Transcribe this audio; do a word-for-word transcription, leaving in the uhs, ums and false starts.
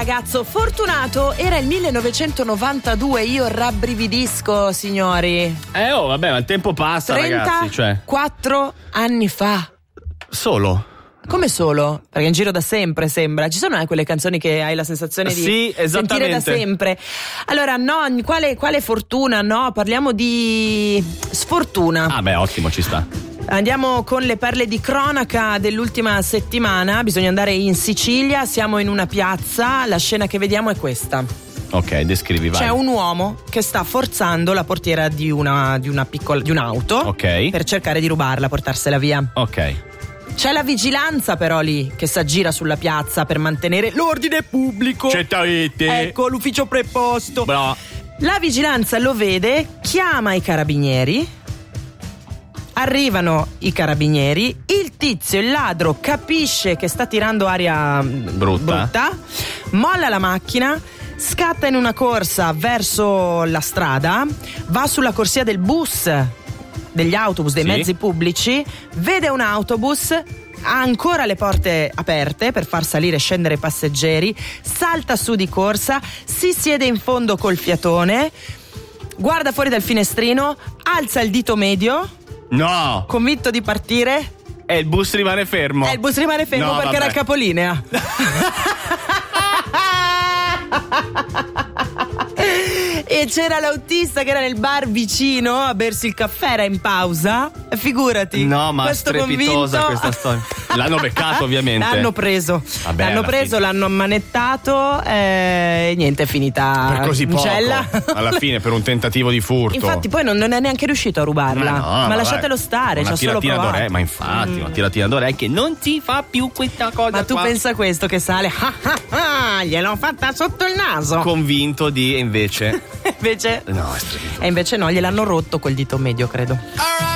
ragazzo fortunato. Era il millenovecentonovantadue. Io rabbrividisco, signori. Eh oh, vabbè, ma il tempo passa, ragazzi, cioè. trentaquattro anni fa. Solo? Come solo? Perché in giro da sempre sembra. Ci sono eh, quelle canzoni che hai la sensazione di sì, sentire da sempre. Allora no, quale, quale fortuna? No, parliamo di sfortuna. Ah beh, ottimo, ci sta. Andiamo con le perle di cronaca dell'ultima settimana. Bisogna andare in Sicilia, siamo in una piazza. La scena che vediamo è questa. Ok, descrivi, vai. C'è un uomo che sta forzando la portiera di una, di una piccola di un'auto, ok, per cercare di rubarla, portarsela via. Ok. C'è la vigilanza però lì che s'aggira sulla piazza per mantenere l'ordine pubblico. Certamente. Ecco l'ufficio preposto. Bra. La vigilanza lo vede, chiama i carabinieri. Arrivano i carabinieri. Il tizio, il ladro, capisce che sta tirando aria brutta, brutta, molla la macchina, scatta in una corsa verso la strada, va sulla corsia del bus, degli autobus, dei sì. mezzi pubblici, vede un autobus, ha ancora le porte aperte per far salire e scendere i passeggeri, salta su di corsa, si siede in fondo col fiatone, guarda fuori dal finestrino, alza il dito medio. No! Convinto di partire. E il bus rimane fermo. E il bus rimane fermo no, perché vabbè. era il capolinea. E c'era l'autista che era nel bar vicino a bersi il caffè, era in pausa. Figurati. No, ma questo strepitosa convinto... questa storia. L'hanno beccato, ovviamente. L'hanno preso. Vabbè, l'hanno preso, fine. l'hanno ammanettato e niente, è finita. Per così in poco. cella. Alla fine, per un tentativo di furto. Infatti, poi non, non è neanche riuscito a rubarla. Ma, no, ma, ma lasciatelo vai. stare. Una ci ha solo tiratina provato. d'orecchie. Ma infatti, Mm. una tiratina d'orecchie non si fa più questa cosa. Ma tu qua. pensa questo che sale? Ah, ah, ah, gliel'ho fatta sotto il naso. Convinto di, e invece. invece. No, è strepitoso. E invece no, gliel'hanno rotto quel dito medio, credo.